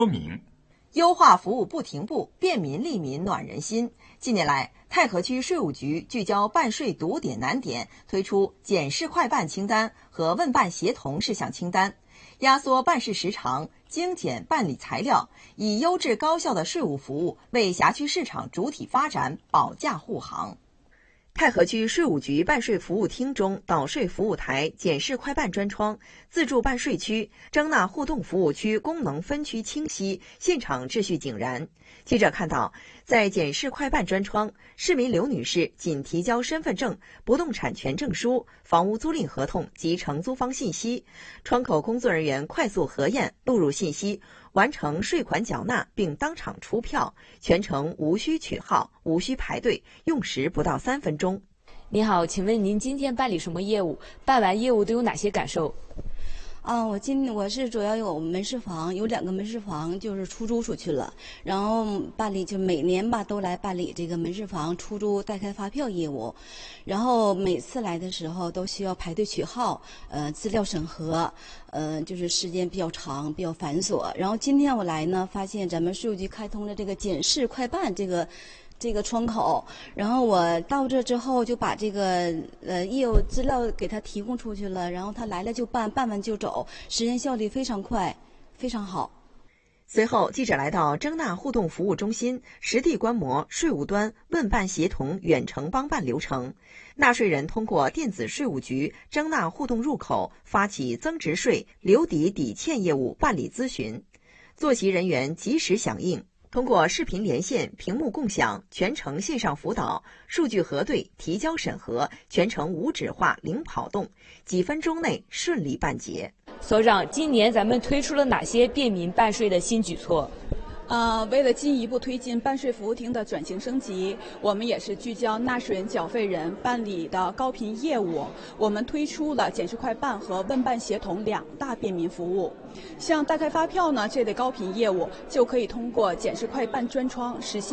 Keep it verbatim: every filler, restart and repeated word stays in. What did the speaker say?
说明。 优化服务不停步，便民利民暖人心。近年来，太和区税务局聚焦办税堵点难点，推出检视快办清单和问办协同事项清单，压缩办事时长，精简办理材料，以优质高效的税务服务为辖区市场主体发展保驾护航。太和区税务局办税服务厅中导税服务台检视快办专窗、自助办税区、征纳互动服务区功能分区清晰，现场秩序井然。记者看到，在检视快办专窗，市民刘女士仅提交身份证、不动产权证书、房屋租赁合同及承租方信息，窗口工作人员快速核验、录入信息，完成税款缴纳并当场出票，全程无需取号、无需排队，用时不到三分钟。 您好，请问您今天办理什么业务？办完业务都有哪些感受？ 啊，我今我是主要有门市房，有两个门市房就是出租出去了，然后办理就每年吧都来办理这个门市房出租代开发票业务，然后每次来的时候都需要排队取号，呃，资料审核，呃，就是时间比较长，比较繁琐。然后今天我来呢，发现咱们税务局开通了这个检视快办这个。这个窗口，然后我到这之后就把这个呃业务资料给他提供出去了，然后他来了就办，办完就走，时间效率非常快，非常好。 随后，记者来到征纳互动服务中心，实地观摩税务端问办协同远程帮办流程。纳税人通过电子税务局征纳互动入口发起增值税留抵抵欠业务办理咨询，坐席人员及时响应。通过视频连线、屏幕共享、全程线上辅导、数据核对、提交审核，全程无纸化、零跑动，几分钟内顺利办结。 所长，今年咱们推出了哪些便民办税的新举措？ 呃，为了进一步推进办税服务厅的转型升级，我们也是聚焦纳税人、缴费人办理的高频业务。我们推出了检视快办和问办协同两大便民服务。像代开发票呢这类高频业务，就可以通过检视快办专窗实现